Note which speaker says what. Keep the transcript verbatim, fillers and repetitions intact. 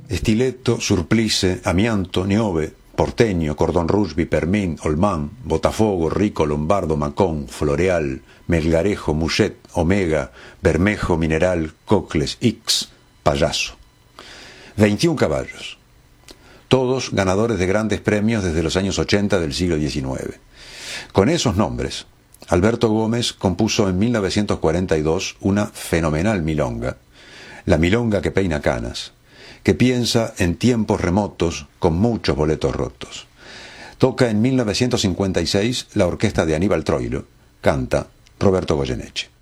Speaker 1: Estiletto, Surplice, Amianto, Niove, Porteño, Cordón Rusby, Permín, Olmán, Botafogo, Rico, Lombardo, Macón, Floreal, Melgarejo, Muchet, Omega, Bermejo, Mineral, Cocles, X, Payaso. veintiún caballos, todos ganadores de grandes premios desde los años ochenta del siglo diecinueve. Con esos nombres, Alberto Gómez compuso en mil novecientos cuarenta y dos una fenomenal milonga, la milonga que peina canas, que piensa en tiempos remotos con muchos boletos rotos. Toca en mil novecientos cincuenta y seis la orquesta de Aníbal Troilo, canta Roberto Goyeneche.